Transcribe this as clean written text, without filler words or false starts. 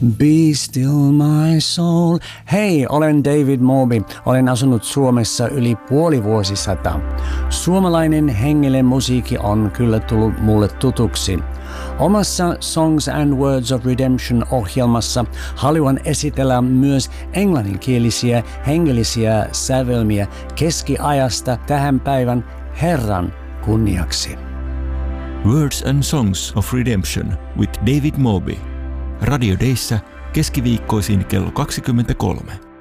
Be still my soul. Hei, olen David Moby. Olen asunut Suomessa yli puoli vuosisataa. Suomalainen hengellinen musiikki on kyllä tullut mulle tutuksi. Omassa Songs and Words of Redemption -ohjelmassa haluan esitellä myös englanninkielisiä hengellisiä sävelmiä keskiajasta tähän päivän Herran kunniaksi. Words and Songs of Redemption with David Moby. Radio Dayssä keskiviikkoisin kello 23.